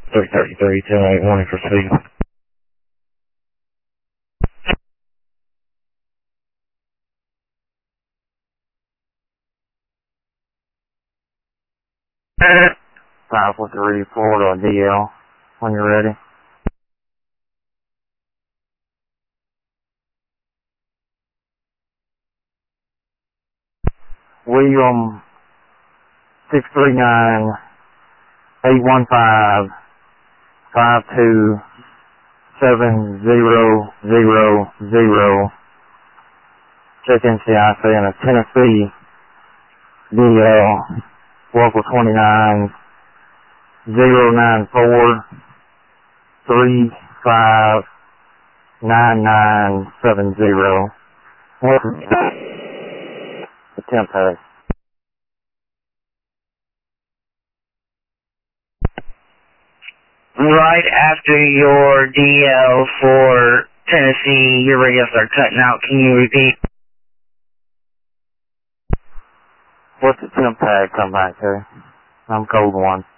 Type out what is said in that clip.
333, 281 for speed. Five four three Florida DL when you're ready. William 639 815 52700. Check NCIC in a Tennessee DL local 29 094 35 9970. Attempt tag. Right after your DL for Tennessee, your radio started cutting out. Can you repeat? What's the temp tag come back to? I'm code 1.